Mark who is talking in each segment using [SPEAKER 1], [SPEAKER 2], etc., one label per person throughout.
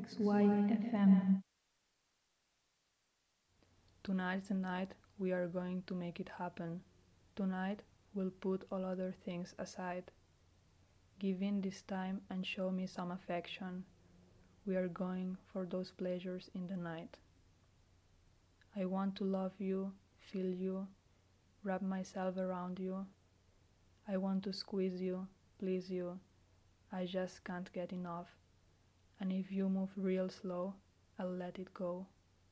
[SPEAKER 1] XYFM.
[SPEAKER 2] Tonight's the night we are going to make it happen. Tonight we'll put all other things aside. Give in this time and show me some affection. We are going for those pleasures in the night. I want to love you, feel you, wrap myself around you. I want to squeeze you, please you. I just can't get enough. And if you move real slow, I'll let it go.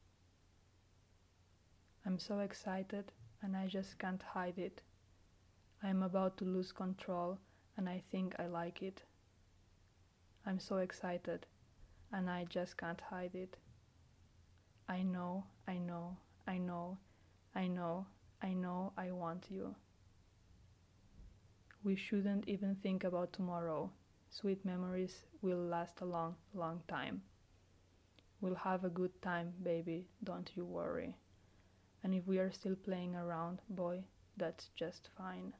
[SPEAKER 2] I'm so excited and I just can't hide it. I'm about to lose control and I think I like it. I'm so excited and I just can't hide it. I know, I know, I know, I know, I know I want you. We shouldn't even think about tomorrow. Sweet memories will last a long, long time. We'll have a good time, baby, don't you worry. And if we are still playing around, boy, that's just fine.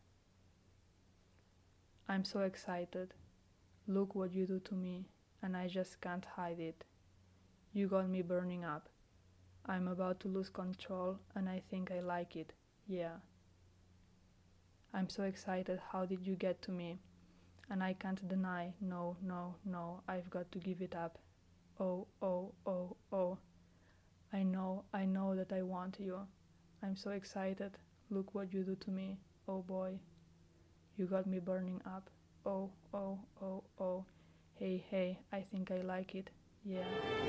[SPEAKER 2] I'm so excited. Look what you do to me, and I just can't hide it. You got me burning up. I'm about to lose control, and I think I like it. Yeah. I'm so excited. How did you get to me? And I can't deny. No, no, no. I've got to give it up. Oh, oh, oh, oh. I know that I want you. I'm so excited. Look what you do to me. Oh boy. You got me burning up. Oh, oh, oh, oh. Hey, hey, I think I like it. Yeah.